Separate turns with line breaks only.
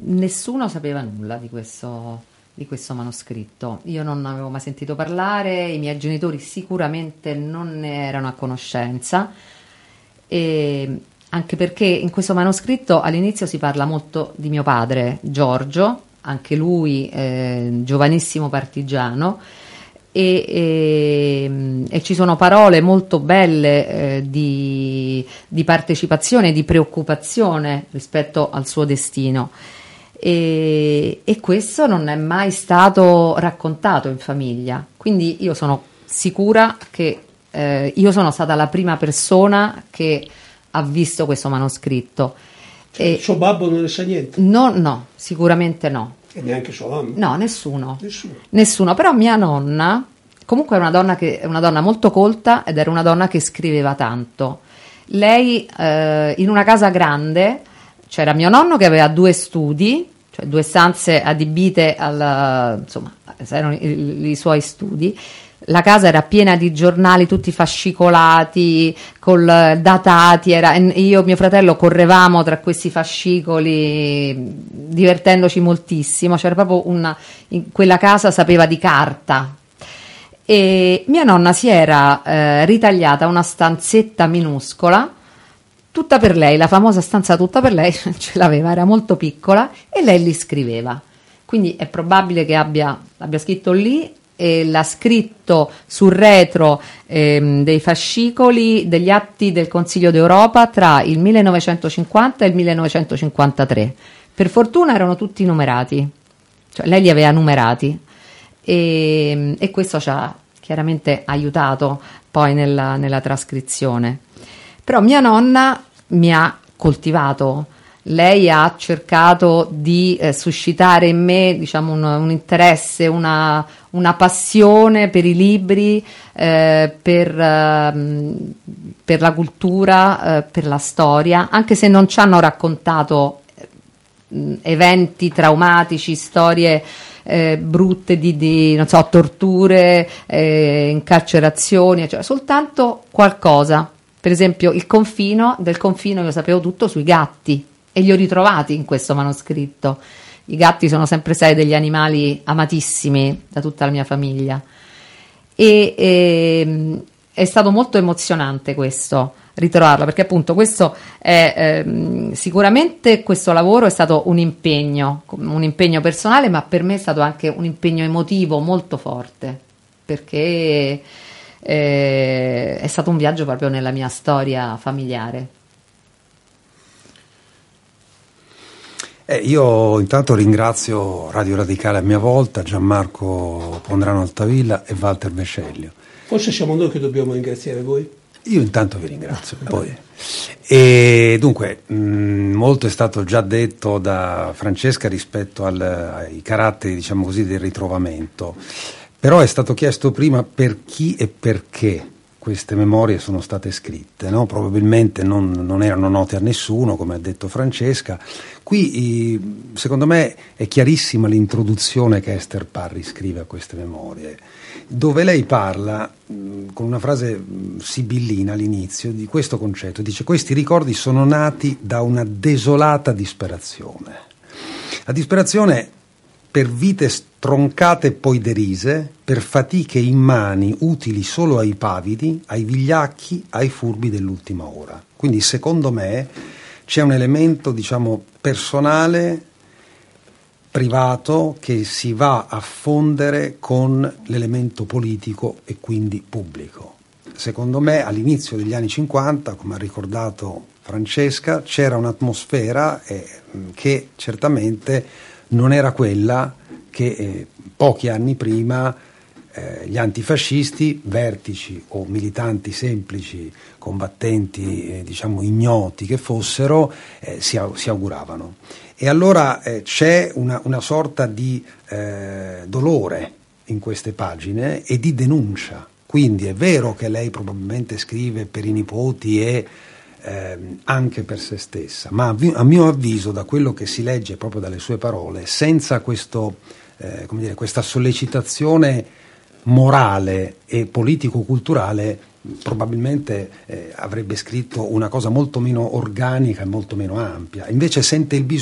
nessuno sapeva nulla di questo manoscritto. Io non avevo mai sentito parlare, i miei genitori sicuramente non ne erano a conoscenza, e anche perché in questo manoscritto all'inizio si parla molto di mio padre Giorgio, anche lui giovanissimo partigiano, e ci sono parole molto belle di partecipazione, di preoccupazione rispetto al suo destino, e questo non è mai stato raccontato in famiglia, quindi io sono sicura che io sono stata la prima persona che ha visto questo manoscritto.
Cioè, il suo babbo non ne sa niente?
No, sicuramente no.
E neanche sua mamma?
No, nessuno. Però mia nonna, comunque è una donna molto colta, ed era una donna che scriveva tanto. Lei, in una casa grande, c'era mio nonno che aveva 2 studi, cioè 2 stanze adibite insomma, erano i suoi studi. La casa era piena di giornali tutti fascicolati, datati, io e mio fratello correvamo tra questi fascicoli divertendoci moltissimo, c'era proprio in quella casa sapeva di carta. E mia nonna si era ritagliata una stanzetta minuscola, tutta per lei, la famosa stanza tutta per lei, ce l'aveva, era molto piccola, e lei li scriveva. Quindi è probabile che abbia scritto lì, e l'ha scritto sul retro dei fascicoli degli atti del Consiglio d'Europa tra il 1950 e il 1953. Per fortuna erano tutti numerati, cioè lei li aveva numerati, e questo ci ha chiaramente aiutato poi nella trascrizione. Però mia nonna mi ha coltivato. Lei ha cercato di suscitare in me, diciamo, un interesse, una passione per i libri, per la cultura, per la storia, anche se non ci hanno raccontato eventi traumatici, storie brutte di non so, torture, incarcerazioni, cioè soltanto qualcosa. Per esempio del confino io sapevo tutto sui gatti, e li ho ritrovati in questo manoscritto. I gatti sono sempre stati degli animali amatissimi da tutta la mia famiglia, e è stato molto emozionante questo, ritrovarlo, perché appunto questo è sicuramente, questo lavoro è stato un impegno personale, ma per me è stato anche un impegno emotivo molto forte, perché è stato un viaggio proprio nella mia storia familiare.
Io intanto ringrazio Radio Radicale a mia volta, Gianmarco Pondrano Altavilla e Walter Vesceglio.
Forse siamo noi che dobbiamo ringraziare voi.
Io intanto vi ringrazio. Poi. E dunque, molto è stato già detto da Francesca rispetto ai caratteri, diciamo così, del ritrovamento, però è stato chiesto prima per chi e perché queste memorie sono state scritte, no? Probabilmente non erano note a nessuno, come ha detto Francesca. Qui secondo me è chiarissima l'introduzione che Ester Parry scrive a queste memorie, dove lei parla con una frase sibillina all'inizio di questo concetto, dice: questi ricordi sono nati da una desolata disperazione. La disperazione per vite stroncate e poi derise, per fatiche immani utili solo ai pavidi, ai vigliacchi, ai furbi dell'ultima ora. Quindi secondo me c'è un elemento, diciamo, personale, privato, che si va a fondere con l'elemento politico e quindi pubblico. Secondo me all'inizio degli anni 50, come ha ricordato Francesca, c'era un'atmosfera che certamente non era quella che pochi anni prima gli antifascisti, vertici o militanti semplici, combattenti diciamo ignoti che fossero, si auguravano. E allora c'è una sorta di dolore in queste pagine e di denuncia. Quindi è vero che lei probabilmente scrive per i nipoti e anche per se stessa, ma a mio avviso, da quello che si legge proprio dalle sue parole, senza questa sollecitazione morale e politico-culturale, probabilmente avrebbe scritto una cosa molto meno organica e molto meno ampia. Invece sente il bisogno